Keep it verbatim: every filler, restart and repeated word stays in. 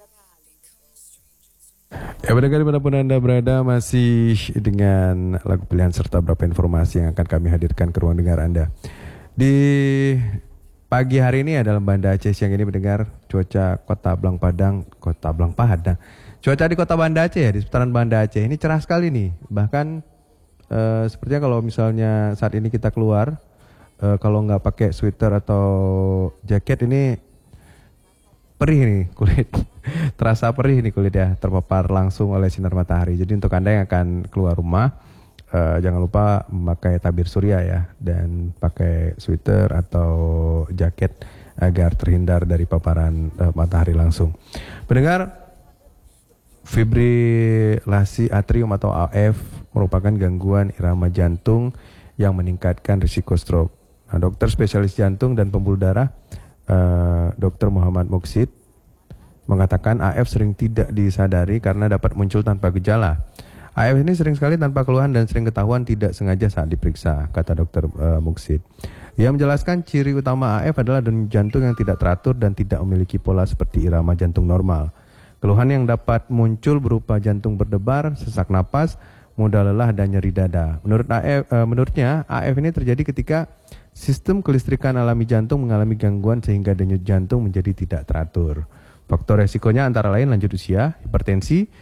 Ya, pendengar dimanapun Anda berada, masih dengan lagu pilihan serta beberapa informasi yang akan kami hadirkan ke ruang dengar Anda. Di pagi hari ini adalah Banda Aceh, siang ini mendengar cuaca Kota Blang Padang, Kota Blang Padang. Cuaca di Kota Banda Aceh ya, di seputaran Banda Aceh ini cerah sekali nih. Bahkan eh, sepertinya kalau misalnya saat ini kita keluar, eh, kalau nggak pakai sweater atau jaket ini perih nih kulit. Terasa perih nih kulit ya, terpapar langsung oleh sinar matahari. Jadi untuk Anda yang akan keluar rumah, uh, jangan lupa memakai tabir surya ya, dan pakai sweater atau jaket agar terhindar dari paparan uh, matahari langsung. Pendengar, fibrilasi atrium atau A F merupakan gangguan irama jantung yang meningkatkan risiko stroke. Nah, dokter spesialis jantung dan pembuluh darah, uh, dokter Muhammad Muksid, mengatakan A F sering tidak disadari karena dapat muncul tanpa gejala. A F ini sering sekali tanpa keluhan dan sering ketahuan tidak sengaja saat diperiksa, kata dokter uh, Muksid. Ia menjelaskan ciri utama A F adalah denyut jantung yang tidak teratur dan tidak memiliki pola seperti irama jantung normal. Keluhan yang dapat muncul berupa jantung berdebar, sesak napas, mudah lelah dan nyeri dada. Menurut A F, uh, menurutnya A F ini terjadi ketika sistem kelistrikan alami jantung mengalami gangguan sehingga denyut jantung menjadi tidak teratur. Faktor resikonya antara lain lanjut usia, hipertensi,